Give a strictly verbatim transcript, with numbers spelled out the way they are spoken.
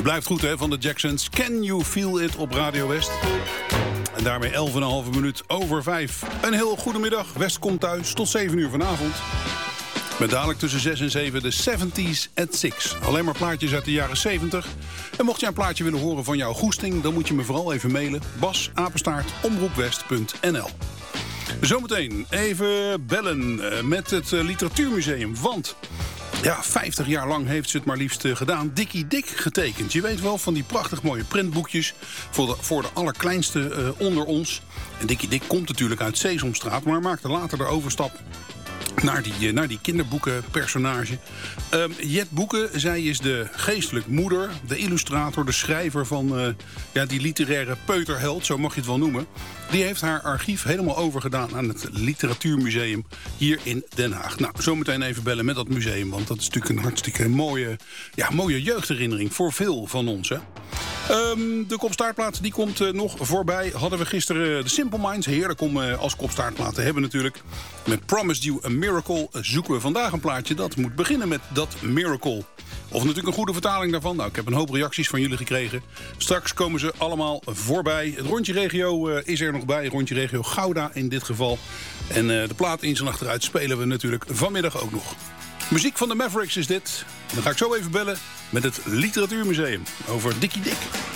blijft goed, hè, van de Jacksons. Can You Feel It op Radio West. En daarmee elf en een halve minuut over vijf. Een heel goedemiddag. West komt thuis tot zeven uur vanavond. Met dadelijk tussen zes en zeven de seventies at six. Alleen maar plaatjes uit de jaren zeventig. En mocht je een plaatje willen horen van jouw goesting, dan moet je me vooral even mailen. bas apenstaart omroepwest punt n l. Zometeen even bellen met het Literatuurmuseum. Want ja, vijftig jaar lang heeft ze het maar liefst gedaan. Dikkie Dik getekend. Je weet wel, van die prachtig mooie printboekjes voor de, voor de allerkleinste uh, onder ons. En Dikkie Dik komt natuurlijk uit Sesamstraat, maar maakte later de overstap naar die, naar die kinderboekenpersonage. Uh, Jet Boeken, zij is de geestelijk moeder, de illustrator, de schrijver van uh, ja, die literaire peuterheld, zo mag je het wel noemen. Die heeft haar archief helemaal overgedaan aan het Literatuurmuseum hier in Den Haag. Nou, zometeen even bellen met dat museum, want dat is natuurlijk een hartstikke mooie, ja, mooie jeugdherinnering voor veel van ons, hè. Um, de kopstaartplaat die komt uh, nog voorbij. Hadden we gisteren uh, de Simple Minds. Heerlijk om uh, als kopstaartplaat te hebben natuurlijk. Met Promised You a Miracle uh, zoeken we vandaag een plaatje. Dat moet beginnen met dat Miracle. Of natuurlijk een goede vertaling daarvan. Nou, ik heb een hoop reacties van jullie gekregen. Straks komen ze allemaal voorbij. Het rondje regio uh, is er nog bij. Rondje regio Gouda in dit geval. En uh, de plaat in zijn achteruit spelen we natuurlijk vanmiddag ook nog. Muziek van de Mavericks is dit. Dan ga ik zo even bellen met het Literatuurmuseum over Dikkie Dik.